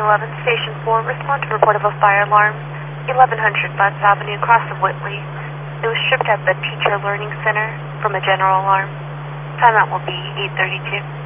911, Station 4, respond to report of a fire alarm, 1100 Butts Avenue, across of Whitley. It was stripped at the Teacher Learning Center from a general alarm. Timeout will be 8:32.